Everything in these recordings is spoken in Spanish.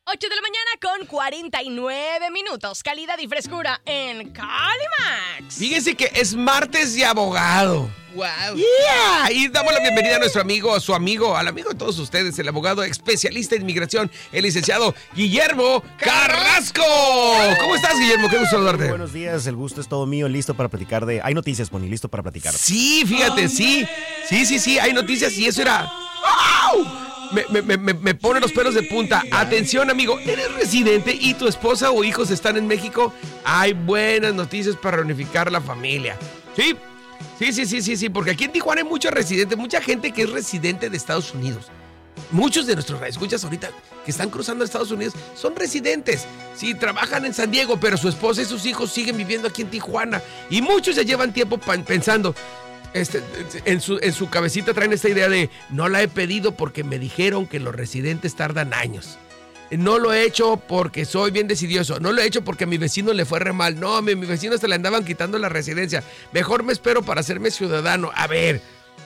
8 de la mañana con 49 minutos. Calidad y frescura en Calimax. Fíjense que es martes de abogado. ¡Wow! Yeah. Y damos la bienvenida a nuestro amigo, a su amigo, al amigo de todos ustedes, el abogado especialista en inmigración, el licenciado Guillermo Carrasco. ¿Cómo estás, Guillermo? Qué gusto saludarte. Buenos días, el gusto es todo mío, listo para platicar de... Hay noticias, Pony, listo para platicar. Sí, fíjate, sí, hay noticias y eso era... ¡Wow! Me pone los pelos de punta. Atención, amigo, ¿eres residente y tu esposa o hijos están en México? Hay buenas noticias para reunificar la familia. Sí, porque aquí en Tijuana hay muchos residentes, mucha gente que es residente de Estados Unidos. Muchos de nuestros escuchas ahorita que están cruzando a Estados Unidos son residentes. Sí, trabajan en San Diego, pero su esposa y sus hijos siguen viviendo aquí en Tijuana. Y muchos ya llevan tiempo pensando... En su cabecita traen esta idea de no la he pedido porque me dijeron que los residentes tardan años. No lo he hecho porque soy bien decidioso. No lo he hecho porque a mi vecino le fue re mal. No, a mi vecino hasta le andaban quitando la residencia. Mejor me espero para hacerme ciudadano. A ver,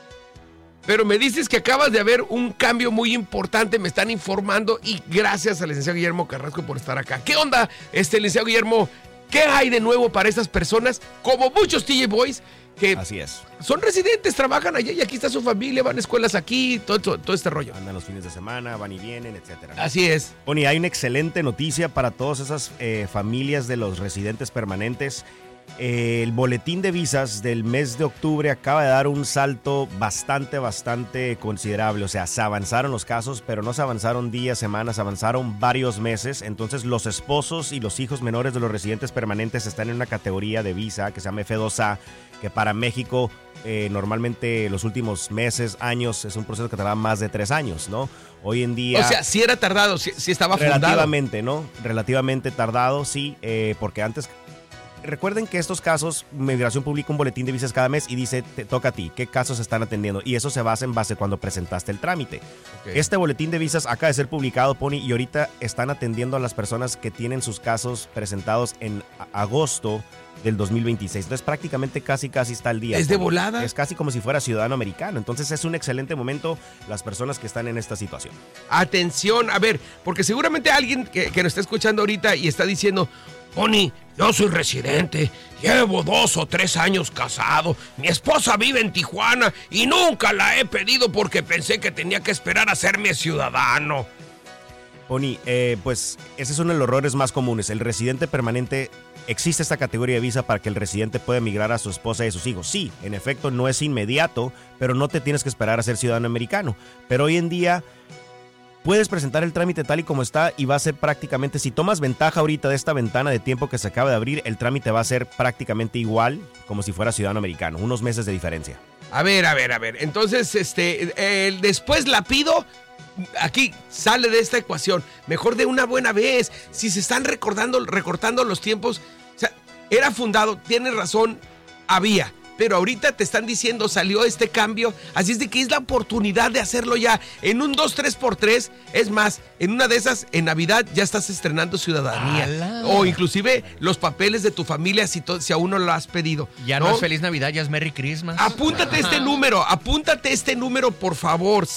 pero me dices que acabas de haber un cambio muy importante. Me están informando y gracias al licenciado Guillermo Carrasco por estar acá. ¿Qué onda, licenciado Guillermo? ¿Qué hay de nuevo para estas personas? Como muchos TJ Boys que así es, son residentes, trabajan allá y aquí está su familia, van a escuelas aquí, todo este rollo. Andan los fines de semana, van y vienen, etcétera. Así es. Pony, hay una excelente noticia para todas esas familias de los residentes permanentes. El boletín de visas del mes de octubre acaba de dar un salto bastante considerable. O sea, se avanzaron los casos, pero no se avanzaron días, semanas, avanzaron varios meses. Entonces, los esposos y los hijos menores de los residentes permanentes están en una categoría de visa que se llama F2A, que para México normalmente los últimos meses, años, es un proceso que tarda más de 3 años, ¿no? Hoy en día... O sea, sí era tardado, sí estaba fundado. Relativamente, ¿no? Relativamente tardado, sí, porque antes... Recuerden que estos casos, Migración publica un boletín de visas cada mes y dice, te toca a ti, qué casos se están atendiendo. Y eso se basa en base cuando presentaste el trámite. Okay. Este boletín de visas acaba de ser publicado, Pony, y ahorita están atendiendo a las personas que tienen sus casos presentados en agosto del 2026. Entonces prácticamente casi está al día. ¿Es de volada? Es casi como si fuera ciudadano americano. Entonces es un excelente momento las personas que están en esta situación. Atención, a ver, porque seguramente alguien que nos está escuchando ahorita y está diciendo... Pony, yo soy residente, llevo 2 o 3 años casado, mi esposa vive en Tijuana y nunca la he pedido porque pensé que tenía que esperar a hacerme ciudadano. Pony, pues ese es uno de los errores más comunes. El residente permanente, existe esta categoría de visa para que el residente pueda emigrar a su esposa y a sus hijos. Sí, en efecto no es inmediato, pero no te tienes que esperar a ser ciudadano americano. Pero hoy en día... puedes presentar el trámite tal y como está y va a ser prácticamente, si tomas ventaja ahorita de esta ventana de tiempo que se acaba de abrir, el trámite va a ser prácticamente igual como si fuera ciudadano americano, unos meses de diferencia. A ver, entonces, después la pido, aquí sale de esta ecuación, mejor de una buena vez, si se están recortando los tiempos, o sea, era fundado, tienes razón, había. Pero ahorita te están diciendo, salió este cambio, así es de que es la oportunidad de hacerlo ya. En un 2-3x3, es más, en una de esas, en Navidad ya estás estrenando ciudadanía. ¡Ala! O inclusive los papeles de tu familia si aún no lo has pedido. Ya no es Feliz Navidad, ya es Merry Christmas. Apúntate este número, por favor,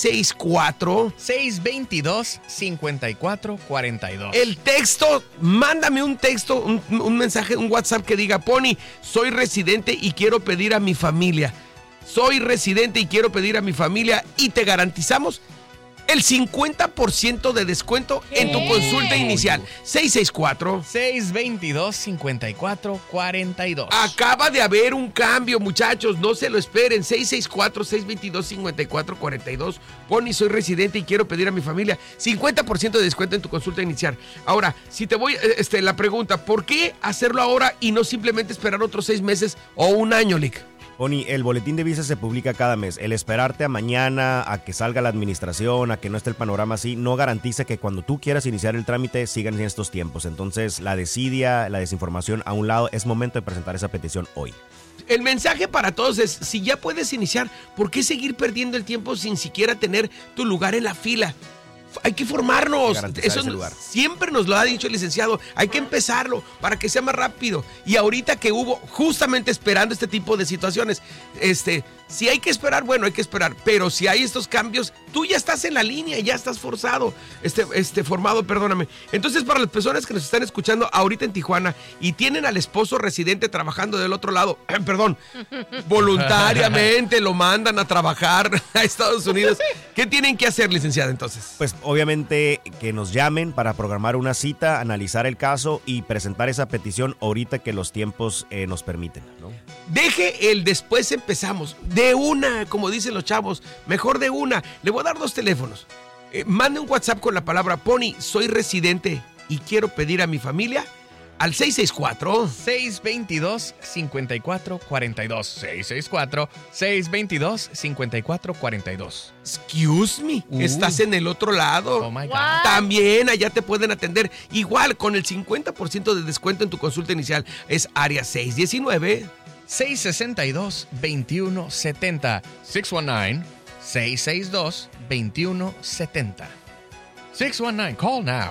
664-622-5442. El texto, mándame un texto, un mensaje, un WhatsApp que diga, Pony, soy residente y quiero pedir a mi familia. Soy residente y quiero pedir a mi familia y te garantizamos el 50% de descuento en tu consulta inicial. 664-622-5442. Acaba de haber un cambio, muchachos, no se lo esperen. 664-622-5442. Pony, soy residente y quiero pedir a mi familia 50% de descuento en tu consulta inicial. Ahora, si te voy, la pregunta, ¿por qué hacerlo ahora y no simplemente esperar otros 6 meses o un año, Lick? Pony, el boletín de visas se publica cada mes. El esperarte a mañana, a que salga la administración, a que no esté el panorama así, no garantiza que cuando tú quieras iniciar el trámite sigan en estos tiempos. Entonces, la desidia, la desinformación a un lado, es momento de presentar esa petición hoy. El mensaje para todos es, si ya puedes iniciar, ¿por qué seguir perdiendo el tiempo sin siquiera tener tu lugar en la fila? Hay que formarnos. Garantizar Eso ese lugar. siempre nos lo ha dicho el licenciado. Hay que empezarlo para que sea más rápido. Y ahorita que hubo, justamente esperando este tipo de situaciones, si hay que esperar, bueno, hay que esperar. Pero si hay estos cambios, tú ya estás en la línea, ya estás formado, perdóname. Entonces, para las personas que nos están escuchando ahorita en Tijuana y tienen al esposo residente trabajando del otro lado, voluntariamente lo mandan a trabajar a Estados Unidos. ¿Qué tienen que hacer, licenciada, entonces? Pues obviamente que nos llamen para programar una cita, analizar el caso y presentar esa petición ahorita que los tiempos nos permiten, ¿no? Deje el después empezamos. De una, como dicen los chavos, mejor de una. Le voy a dar 2 teléfonos. Mande un WhatsApp con la palabra Pony, soy residente y quiero pedir a mi familia al 664-622-5442. 664-622-5442. Excuse me, estás en el otro lado. Oh my God. También allá te pueden atender. Igual, con el 50% de descuento en tu consulta inicial. Es área 619. 662-2170. 619-662-2170. 619, call now.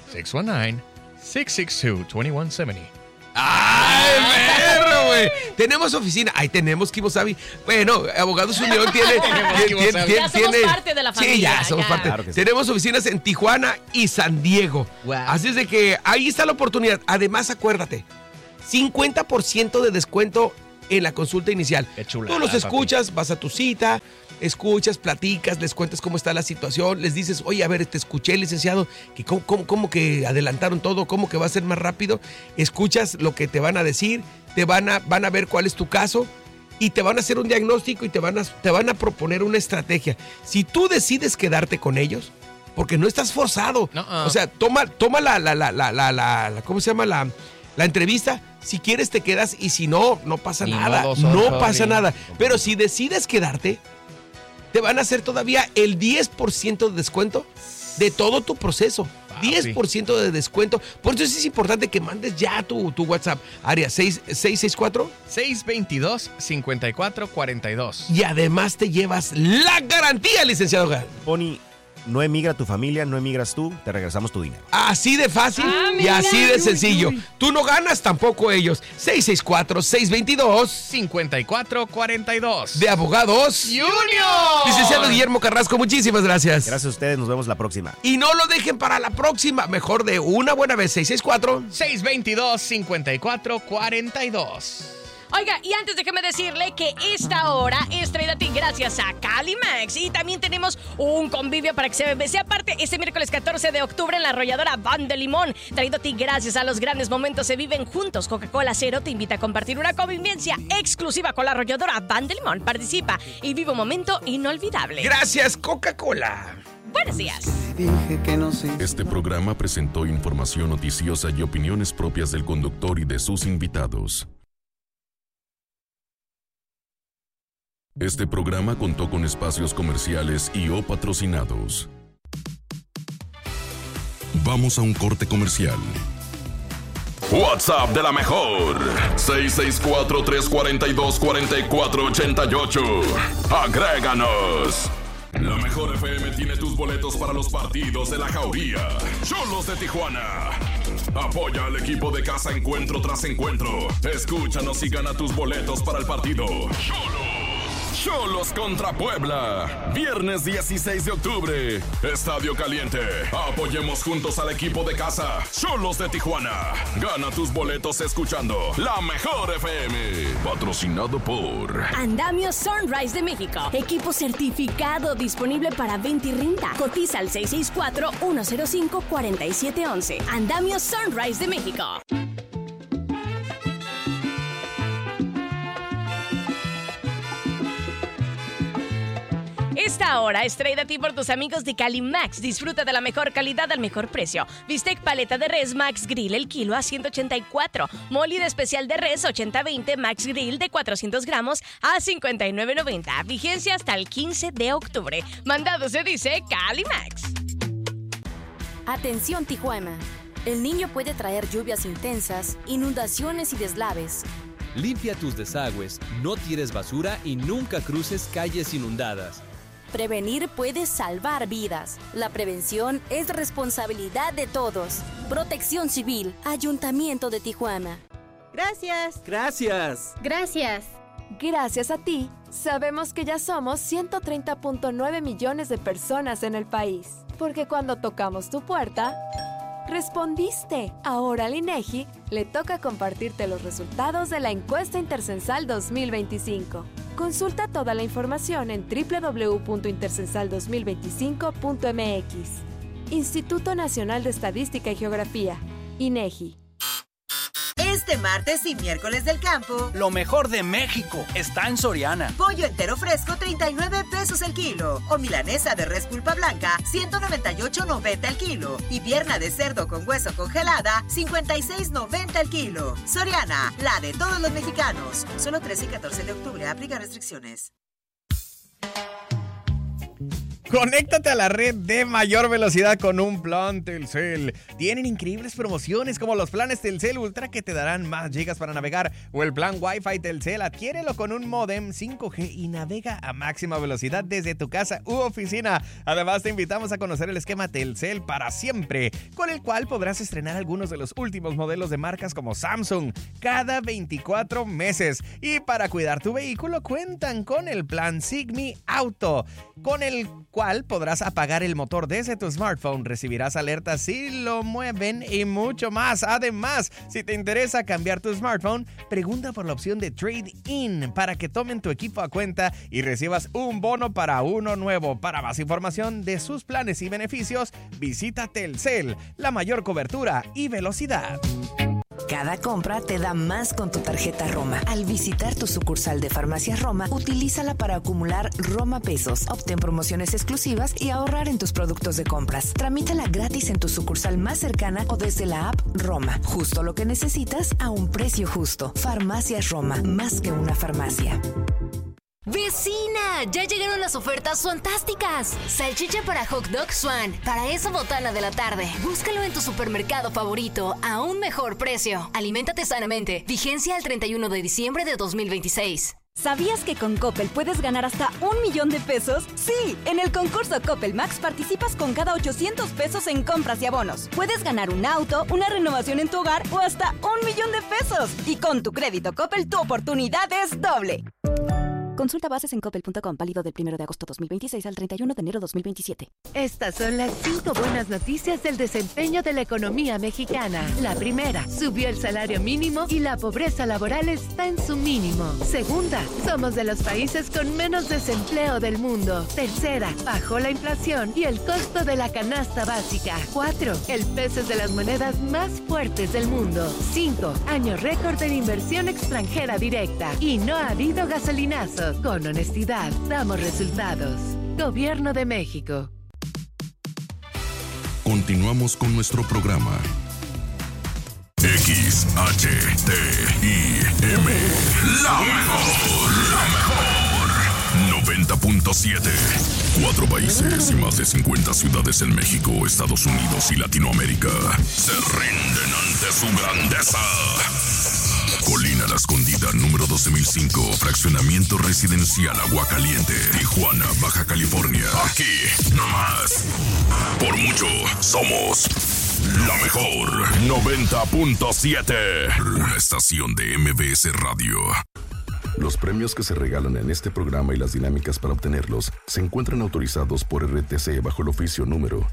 619-662-2170. ¡Ay, perro, güey! Tenemos oficina. Ay, tenemos Kimosabi. Bueno, Abogados Unión tiene... Ya somos parte de la familia. Sí, ya somos parte. Claro que sí. Tenemos oficinas en Tijuana y San Diego. Wow. Así es de que ahí está la oportunidad. Además, acuérdate, 50% de descuento en la consulta inicial. Qué chulada, Tú los escuchas, vas a tu cita, escuchas, platicas, les cuentas cómo está la situación, les dices, oye, a ver, te escuché, licenciado, que cómo que adelantaron todo, cómo que va a ser más rápido. Escuchas lo que te van a decir, van a ver cuál es tu caso y te van a hacer un diagnóstico y te van a proponer una estrategia. Si tú decides quedarte con ellos, porque no estás forzado, o sea, toma la ¿cómo se llama? La entrevista. Si quieres te quedas y si no, no pasa nada. No pasa nada. Pero si decides quedarte, te van a hacer todavía el 10% de descuento de todo tu proceso. 10% de descuento. Por eso es importante que mandes ya tu WhatsApp. Área 664. 622-5442. Y además te llevas la garantía, licenciado. Pony, no emigra tu familia, no emigras tú, te regresamos tu dinero. Así de fácil y así de sencillo. Tú no ganas, tampoco ellos. 664-622-5442. De Abogados Junior. Licenciado Guillermo Carrasco, muchísimas gracias. Gracias a ustedes, nos vemos la próxima. Y no lo dejen para la próxima, mejor de una buena vez. 622-5442. Oiga, y antes déjeme decirle que esta hora es traída a ti gracias a Calimax. Y también tenemos un convivio para que sea parte este miércoles 14 de octubre en la arrolladora Van de Limón. Traído a ti gracias a los grandes momentos se viven juntos. Coca-Cola Cero te invita a compartir una convivencia exclusiva con la arrolladora Van de Limón. Participa y vive un momento inolvidable. Gracias, Coca-Cola. Buenos días. Este programa presentó información noticiosa y opiniones propias del conductor y de sus invitados. Este programa contó con espacios comerciales y o patrocinados. Vamos a un corte comercial. WhatsApp de la mejor. 664-342-4488. Agréganos. La Mejor FM tiene tus boletos para los partidos de la Jauría. Cholos de Tijuana. Apoya al equipo de casa encuentro tras encuentro. Escúchanos y gana tus boletos para el partido. Cholos contra Puebla. Viernes 16 de octubre. Estadio Caliente. Apoyemos juntos al equipo de casa. Cholos de Tijuana. Gana tus boletos escuchando La Mejor FM. Patrocinado por Andamio Sunrise de México. Equipo certificado disponible para venta y renta. Cotiza al 664-105-4711. Andamio Sunrise de México. Esta hora es traída a ti por tus amigos de Calimax. Disfruta de la mejor calidad al mejor precio. Bistec paleta de res Max Grill el kilo a 184. Molida especial de res 80-20 Max Grill de 400 gramos a 59.90. Vigencia hasta el 15 de octubre. Mandado se dice Calimax. Atención Tijuana. El niño puede traer lluvias intensas, inundaciones y deslaves. Limpia tus desagües, no tires basura y nunca cruces calles inundadas. Prevenir puede salvar vidas. La prevención es responsabilidad de todos. Protección Civil, Ayuntamiento de Tijuana. Gracias. Gracias. Gracias. Gracias a ti, sabemos que ya somos 130.9 millones de personas en el país. Porque cuando tocamos tu puerta, respondiste. Ahora al INEGI le toca compartirte los resultados de la encuesta Intercensal 2025. Consulta toda la información en www.intercensal2025.mx. Instituto Nacional de Estadística y Geografía, INEGI. Este martes y miércoles del campo, Lo mejor de México está en Soriana. pollo entero fresco 39 pesos el kilo o milanesa de res pulpa blanca 198.90 el kilo y pierna de cerdo con hueso congelada 56.90 el kilo. Soriana, la de todos los mexicanos. Solo 13 y 14 de octubre, aplica restricciones. Conéctate a la red de mayor velocidad con un plan Telcel. Tienen increíbles promociones como los planes Telcel Ultra que te darán más gigas para navegar o el plan Wi-Fi Telcel. Adquiérelo con un modem 5G y navega a máxima velocidad desde tu casa u oficina. Además, te invitamos a conocer el esquema Telcel para siempre, con el cual podrás estrenar algunos de los últimos modelos de marcas como Samsung cada 24 meses. Y para cuidar tu vehículo cuentan con el plan Sigmi Auto, con el cual podrás apagar el motor desde tu smartphone, recibirás alertas si lo mueven y mucho más. Además, si te interesa cambiar tu smartphone, pregunta por la opción de Trade-in para que tomen tu equipo a cuenta y recibas un bono para uno nuevo. Para más información de sus planes y beneficios, visita Telcel, la mayor cobertura y velocidad. Cada compra te da más con tu tarjeta Roma. Al visitar tu sucursal de Farmacias Roma, utilízala para acumular Roma Pesos, obtén promociones exclusivas y ahorrar en tus productos de compras. Tramítala gratis en tu sucursal más cercana o desde la app Roma. Justo lo que necesitas a un precio justo. Farmacias Roma, más que una farmacia. ¡Vecina! ¡Ya llegaron las ofertas fantásticas! Salchicha para hot dog Swan. Para esa botana de la tarde. Búscalo en tu supermercado favorito a un mejor precio. Aliméntate sanamente. Vigencia al 31 de diciembre de 2026. ¿Sabías que con Coppel puedes ganar hasta $1,000,000 de pesos? Sí, en el concurso Coppel Max participas con cada 800 pesos en compras y abonos. Puedes ganar un auto, una renovación en tu hogar o hasta $1,000,000 de pesos. Y con tu crédito Coppel, tu oportunidad es doble. Consulta bases en coppel.com, válido del 1 de agosto 2026 al 31 de enero 2027. Estas son las 5 buenas noticias del desempeño de la economía mexicana. La primera, subió el salario mínimo y la pobreza laboral está en su mínimo. Segunda, somos de los países con menos desempleo del mundo. Tercera, bajó la inflación y el costo de la canasta básica. 4, el peso es de las monedas más fuertes del mundo. 5, año récord en inversión extranjera directa. Y no ha habido gasolinazo. Con honestidad, damos resultados. Gobierno de México. Continuamos con nuestro programa. XHTIM. La mejor. 90.7. 4 países y más de 50 ciudades en México, Estados Unidos y Latinoamérica se rinden ante su grandeza. Colina La Escondida, número 12.005, fraccionamiento residencial Aguacaliente, Tijuana, Baja California. Aquí, nomás. Por mucho, somos la mejor. 90.7. Una estación de MBS Radio. Los premios que se regalan en este programa y las dinámicas para obtenerlos se encuentran autorizados por RTC bajo el oficio número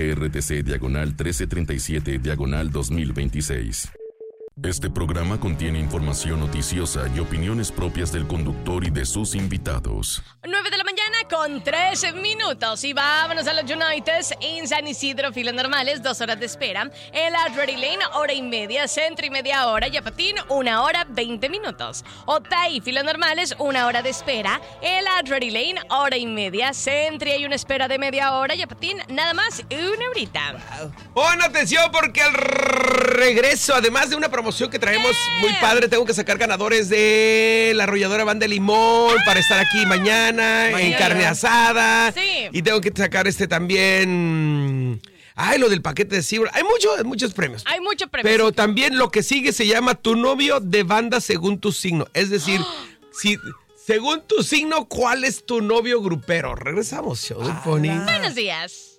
DGRTC/1337/2026. Este programa contiene información noticiosa y opiniones propias del conductor y de sus invitados. 9 de la mañana con 13 minutos y vámonos a los Uniteds en San Isidro, filas normales, 2 horas de espera. El Adrenaline Lane, hora y media, Centro y media hora, Yapatín, 1 hora 20 minutos. Otay, filas normales, 1 hora de espera. El Adrenaline Lane, hora y media, Centro y una espera de media hora, Yapatín, nada más, 1 horita. Pon atención porque al regreso, además de una promoción que traemos muy padre, tengo que sacar ganadores de la arrolladora Van de Limón para estar aquí mañana en carne asada. Sí. Y tengo que sacar también. Lo del paquete de Cibra. Hay muchos premios. Hay muchos premios. Pero también lo que sigue se llama Tu novio de banda según tu signo. Es decir, si Según tu signo, ¿cuál es tu novio grupero? Regresamos, show del Pony. Buenos días.